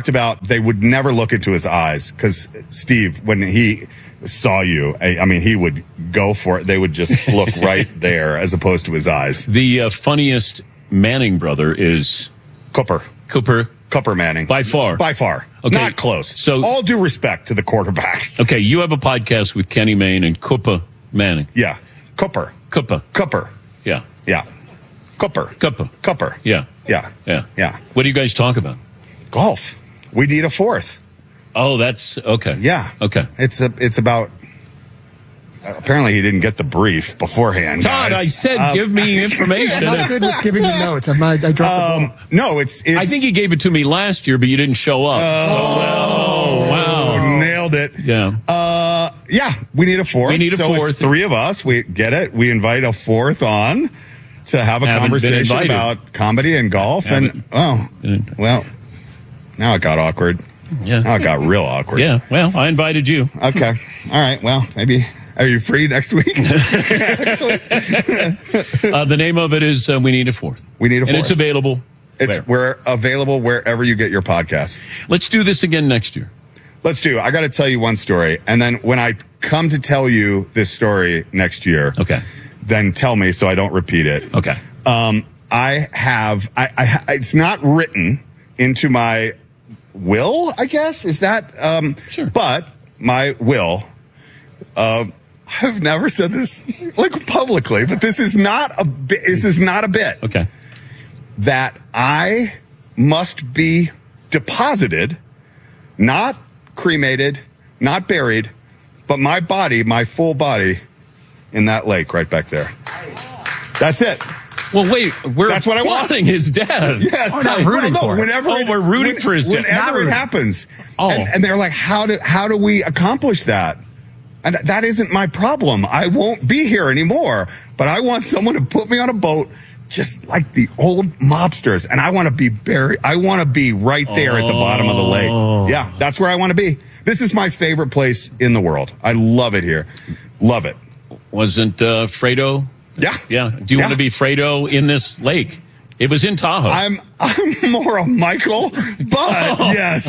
talked about they would never look into his eyes because Steve, when he saw you, I mean, he would go for it. They would just look right there as opposed to his eyes. The funniest Manning brother is Cooper Manning. By far. Okay. Not close. So, all due respect to the quarterbacks. Okay, you have a podcast with Kenny Mayne and Cooper Manning. Yeah. Cooper. Yeah. Yeah. Cooper. Yeah. Yeah. What do you guys talk about? Golf. We need a fourth. Oh, that's okay. Yeah. Okay. It's about. Apparently, he didn't get the brief beforehand. Todd, guys. I said give me information. I'm not good with giving you notes. I dropped the ball. No, it's. I think he gave it to me last year, but you didn't show up. Wow. Nailed it. Yeah. Yeah, we need a fourth. So it's three of us. We get it. We invite a fourth on to have a conversation about comedy and golf. Well, now it got awkward. Yeah. Now it got real awkward. Yeah. Well, I invited you. Okay. All right. Well, maybe. Are you free next week? The name of it is We Need a Fourth. We Need a Fourth. And it's available. We're available wherever you get your podcasts. Let's do this again next year. Let's do. I got to tell you one story. And then when I come to tell you this story next year, okay, then tell me so I don't repeat it. Okay. It's not written into my will, I guess. Is that? Sure. But my will, I've never said this like publicly, but this is not a bit. Okay. That I must be deposited, not cremated, not buried, but my body, my full body, in that lake right back there. That's it. Well, wait, That's what I want. applauding his death. Yes, we're not rooting for it. We're rooting for his death. Whenever it happens. Oh. And they're like, how do we accomplish that? And that isn't my problem. I won't be here anymore. But I want someone to put me on a boat just like the old mobsters. And I want to be buried. I want to be right there at the bottom of the lake. Yeah, that's where I want to be. This is my favorite place in the world. I love it here. Love it. Wasn't Fredo? Yeah. Yeah. Do you want to be Fredo in this lake? It was in Tahoe. I'm more a Michael, but yes,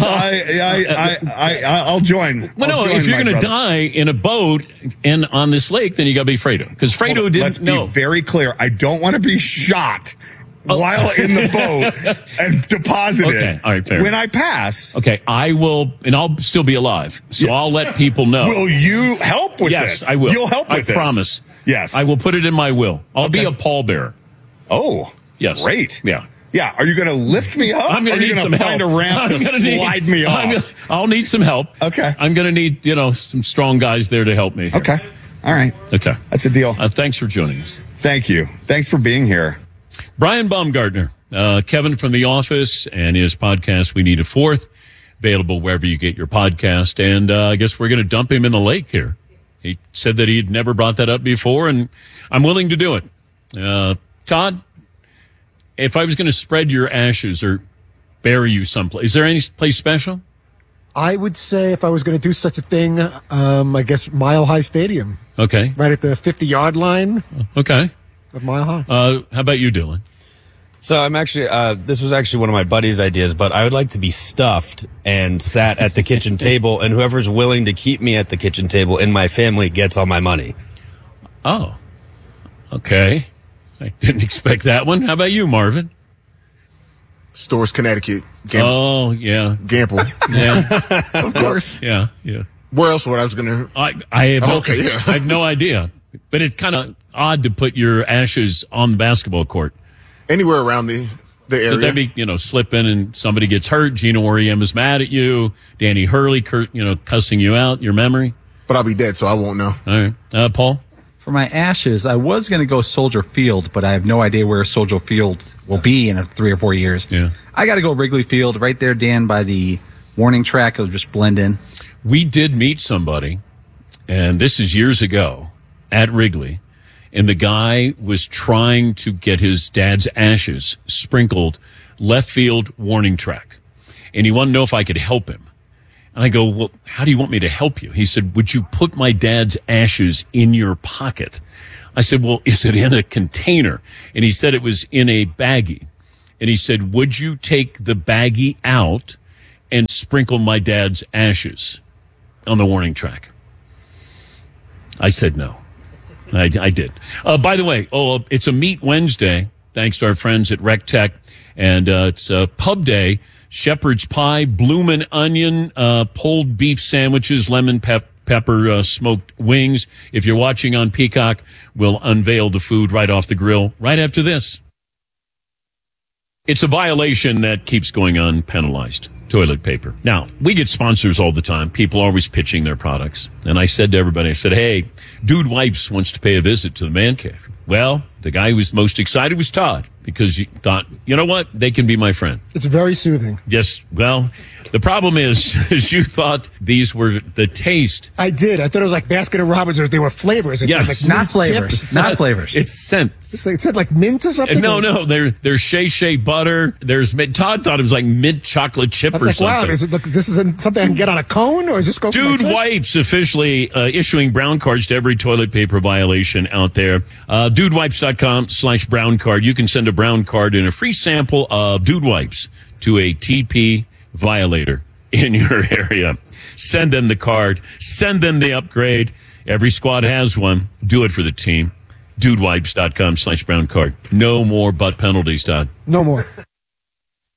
I'll join. Well, no, if you're going to die in a boat and on this lake, then you got to be Fredo, because Fredo didn't know. Let's be very clear. I don't want to be shot while in the boat and deposited. Okay, all right, fair. When I pass, okay, I will, and I'll still be alive, so I'll let people know. Will you help with this? Yes, I will. You'll help with this. I promise. Yes, I will put it in my will. I'll be a pallbearer. Oh. Yes. Great. Yeah. Yeah. Are you going to lift me up? I'm going to need some help. Find a ramp to slide me off? I'll need some help. Okay. I'm going to need, some strong guys there to help me here. Okay. All right. Okay. That's a deal. Thanks for joining us. Thank you. Thanks for being here. Brian Baumgartner, Kevin from The Office, and his podcast, We Need a Fourth, available wherever you get your podcast. And I guess we're going to dump him in the lake here. He said that he'd never brought that up before, and I'm willing to do it. Todd, if I was going to spread your ashes or bury you someplace, is there any place special? I would say if I was going to do such a thing, I guess Mile High Stadium. Okay. Right at the 50-yard line. Okay. Of Mile High. How about you, Dylan? So I'm actually, this was actually one of my buddy's ideas, but I would like to be stuffed and sat at the kitchen table, and whoever's willing to keep me at the kitchen table in my family gets all my money. Oh. Okay. I didn't expect that one. How about you, Marvin? Stores, Connecticut. Oh, yeah. Gamble. Yeah. Of course. Yeah, yeah. Where else would I was going to... I I have no idea. But it's kind of odd to put your ashes on the basketball court. Anywhere around the area. Would that be, slipping and somebody gets hurt, Gino Auriemma is mad at you, Danny Hurley, cussing you out, your memory? But I'll be dead, so I won't know. All right. Paul? For my ashes, I was going to go Soldier Field, but I have no idea where Soldier Field will be in 3 or 4 years. Yeah. I got to go Wrigley Field, right there, Dan, by the warning track. It'll just blend in. We did meet somebody, and this is years ago, at Wrigley, and the guy was trying to get his dad's ashes sprinkled left field warning track. And he wanted to know if I could help him. And I go, well, how do you want me to help you? He said, would you put my dad's ashes in your pocket? I said, well, is it in a container? And he said it was in a baggie. And he said, would you take the baggie out and sprinkle my dad's ashes on the warning track? I said no. I did. By the way, it's a Meat Wednesday, thanks to our friends at Rec Tech, and it's pub day. Shepherd's pie, bloomin' onion, pulled beef sandwiches, lemon pepper smoked wings. If you're watching on Peacock, we'll unveil the food right off the grill right after this. It's a violation that keeps going unpenalized. Toilet paper. Now, we get sponsors all the time. People are always pitching their products. And I said to everybody, hey, Dude Wipes wants to pay a visit to the man cave. Well, the guy who was most excited was Todd, because he thought, you know what? They can be my friend. It's very soothing. Yes. Well, the problem is you thought these were the taste. I did. I thought it was like Baskin and Robbins, or they were flavors. It Yes. said, like, Not mint flavors. tip. Not flavors. It's scent. It said like mint or something. No. There's Shea butter. There's Todd thought it was like mint chocolate chip I or was like, something. wow, this isn't something I can get on a cone, or is this go for my Dude tush? Wipes officially issuing brown cards to every toilet paper violation out there. DudeWipes.com/brown card. You can send a brown card and a free sample of Dude Wipes to a TP violator in your area. Send them the card. Send them the upgrade. Every squad has one. Do it for the team. DudeWipes.com/brown card. No more butt penalties, Todd. No more.